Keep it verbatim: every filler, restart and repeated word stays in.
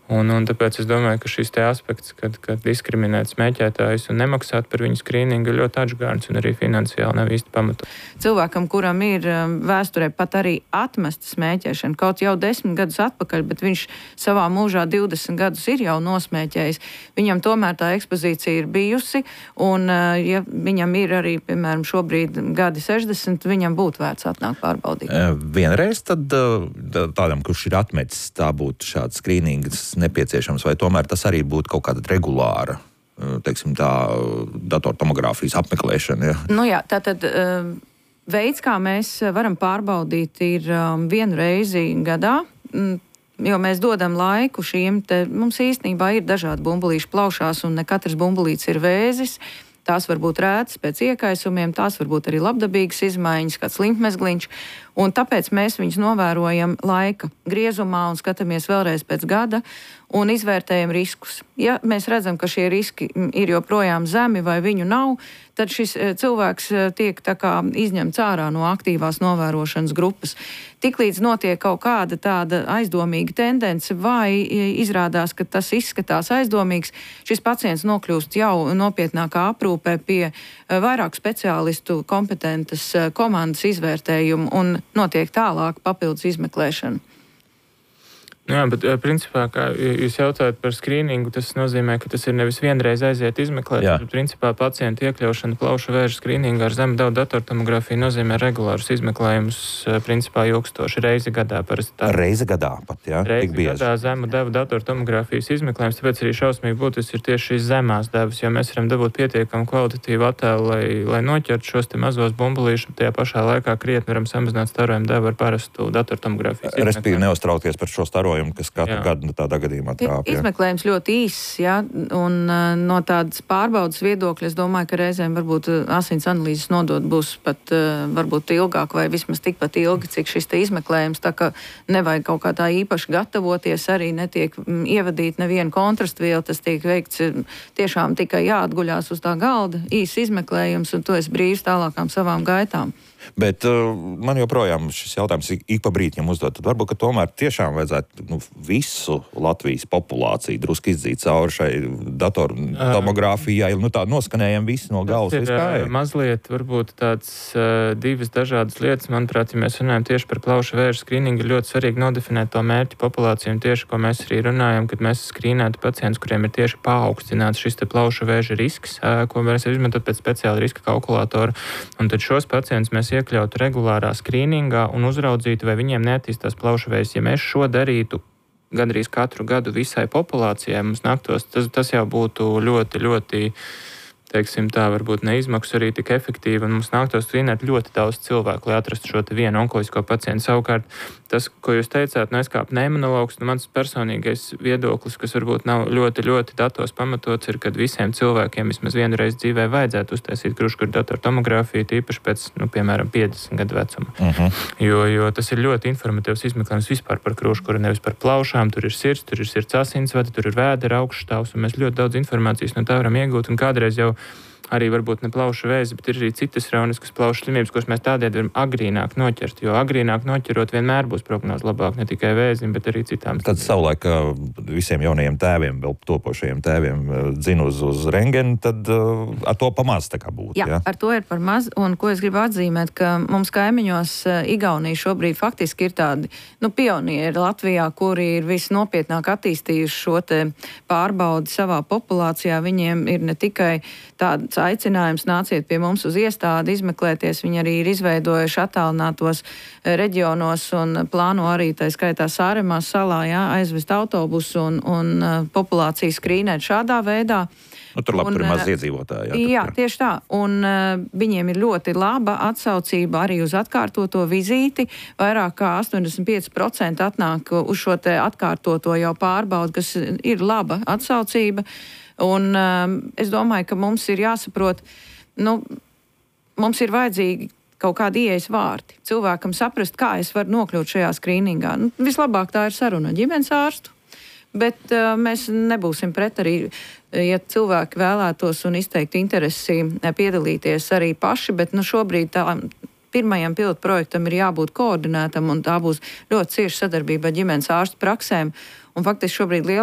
Un, un tāpēc es domāju, ka šis te aspekts, kad, kad diskriminēt smēķētājus un nemaksāt par viņu skrīningu, ir ļoti atžgārns un arī finansiāli nav īsti pamatot. Cilvēkam, kuram ir vēsturē pat arī atmesta smēķēšana, kaut jau desmit gadus atpakaļ, bet viņš savā mūžā divdesmit gadus ir jau nosmēķējis, viņam tomēr tā ekspozīcija ir bijusi, un ja viņam ir arī, piemēram, šobrīd gadi sešdesmit, viņam būtu vērts atnākt pārbaudīt. Vienreiz tad tādam, kurš ir atmetis, tā būtu šāds skrīnings nepieciešams, vai tomēr tas arī būtu kaut kāda regulāra, teiksim tā, datortomogrāfijas apmeklēšana? Ja? Nu jā, tātad veids, kā mēs varam pārbaudīt, ir vienu reizi gadā, jo mēs dodam laiku šiem te, mums īstenībā ir dažādi bumbulīši plaušās, un ne katrs bumbulīts ir vēzis. Tās var būt rētas pēc iekaisumiem, tās var būt arī labdabīgas izmaiņas, kāds limfmezgliņš, un tāpēc mēs viņus novērojam laika griezumā un skatāmies vēlreiz pēc gada un izvērtējam riskus. Ja mēs redzam, ka šie riski ir joprojām zemi vai viņu nav, tad šis cilvēks tiek tā kā izņemts ārā no aktīvās novērošanas grupas. Tiklīdz notiek kaut kāda tāda aizdomīga tendence vai izrādās, ka tas izskatās aizdomīgs, šis pacients nokļūst jau nopietnākā aprūpē pie vairāk speciālistu kompetentas komandas izvērtējumu un notiek tālāk papildus izmeklēšana. Nu jā, bet principā, kā jūs jautājat par skrīningu, tas nozīmē, ka tas ir nevis vienreiz aiziet izmeklēt, bet principā pacienta iekļaušana plaušu vēža skrīninga ar zemu devu datortomogrāfiju nozīmē regulārus izmeklējumus, principā ilgstoši reizi gadā. Tā. Reizi gadā pat, jā? Reizi gadā zemu devu datortomogrāfijas izmeklējums, tāpēc arī šausmīgi būtisks ir tieši šīs zemās devas, jo mēs varam dabūt pietiekam kvalitatīvu attēlu, lai, lai noķertu šos te mazos bumbulīšus, tajā pašā laikā krietni varam samazināt starojumu devu ar parastu datortomogrāfijas izmeklējumu. Respektīvi neuztraukties par šo starojumu, kas katru jā. Gadu tādā gadījumā trāp. Izmeklējums ļoti īss, jā, un uh, no tādas pārbaudas viedokļa es domāju, ka reizēm varbūt asins analīzes nodot būs pat uh, varbūt ilgāk vai vismaz tikpat ilgi, cik šis te izmeklējums, tā ka nevajag kaut kā tā īpaši gatavoties, arī netiek m, ievadīt nevienu kontrastvielu, tas tiek veikts tiešām tikai jāatguļās uz tā galda, īs izmeklējums, un to es brīvs tālākām savām gaitām. Bet uh, man joprojām šis jautājums ik pa brītņam uzdot. Tad varbūt, ka tomēr tiešām vajadzētu nu, visu Latvijas populāciju drusku izdzīt cauri šai datortomogrāfijai. Nu tā noskanējam visi no galvas. Tas ir uh, mazliet varbūt tāds uh, divas dažādas lietas. Manuprāt, ja mēs runājam tieši par plaušu vēža skrīningu, ir ļoti svarīgi nodefinēt to mērķi populāciju. Un tieši, ko mēs arī runājam, kad mēs skrīnētu pacientus, kuriem ir tieši paaugstināts šis te plaušu vēža risks, uh, ko mēs izmantot pēc speciāla riska kalkulātora. Un tad šos pacientus mēs iekļautu regulārā skrīningā un uzraudzītu, vai viņiem neattīstās plaušavējas. Ja mēs šo darītu gandrīz katru gadu visai populācijai, mums naktos, tas, tas jau būtu ļoti, ļoti, teiksim tā, varbūt neizmaksu arī tik efektīvi, un mums nāktos skrīnēt ļoti daudz cilvēku, lai atrastu šo te vienu onkoloģisko pacientu. Savukārt, tas, ko jūs teicāt, nu es kā pneimonologs, nu mans personīgais viedoklis, kas varbūt nav ļoti, ļoti datos pamatots, ir, kad visiem cilvēkiem vismaz vienu reizi dzīvē vajadzētu uztaisīt kruškuru datortomogrāfiju, tīpaši pēc, nu, piemēram, piecdesmit gadu vecuma. Uh-huh. Jo, jo tas ir ļoti informatīvs izmeklējums vispār par kruškuru, nevis par plaušām, tur ir sirds, tur ir sirds asinsvadi, tur ir vēdera augšstāvs, un mēs ļoti daudz informācijas no tā varam iegūt, un kādreiz jau arī varbūt ne plaušu vēzi, bet ir arī citas hroniskas plaušu slimības, kuras mēs tādēļ varam agrīnāk noķert, jo agrīnāk noķerot vienmēr būs prognoze labāk, ne tikai vēzim, bet arī citām. Tad savulaik visiem jaunajiem tēviem, vēl topošajiem tēviem dzina uz, uz rengeni, tad uh, ar to pamaz tā kā būtu. Jā, ja? Ar to ir par maz, un ko es gribu atzīmēt, ka mums kaimiņos Igaunija šobrīd faktiski ir tādi, nu, pionieri Latvijā, kuri ir visnopietnāk attīstījuši šo te pārbaudi savā populācijā. Viņiem ir ne tikai tāda aicinājums nāciet pie mums uz iestādi izmeklēties. Viņi arī ir izveidojuši attālinātos reģionos un plāno arī tā skaitā Sāremās salā, jā, aizvest autobusu un, un populāciju skrīnēt šādā veidā. Nu, tur labi, un, tur ir maz iedzīvotāji. Jā, jā, tieši tā. Un uh, viņiem ir ļoti laba atsaucība arī uz atkārtoto vizīti. Vairāk kā astoņdesmit pieci procenti atnāk uz šo te atkārtoto jau pārbaudu, kas ir laba atsaucība. Un um, es domāju, ka mums ir jāsaprot, nu, mums ir vajadzīgi kaut kādi ieejas vārti. Cilvēkam saprast, kā es varu nokļūt šajā skrīningā. Nu, vislabāk tā ir saruna ar ģimenes ārstu, bet uh, mēs nebūsim pret arī, ja cilvēki vēlētos un izteikt interesi piedalīties arī paši, bet nu, šobrīd tā pirmajam pilotu projektam ir jābūt koordinētam, un tā būs ļoti cieša sadarbība ar ģimenes ārstu praksēm. Un faktiski šobrīd liela